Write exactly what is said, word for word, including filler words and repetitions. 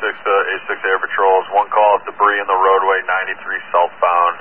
six, uh, A six Air Patrols. One call of debris in the roadway, ninety-three southbound.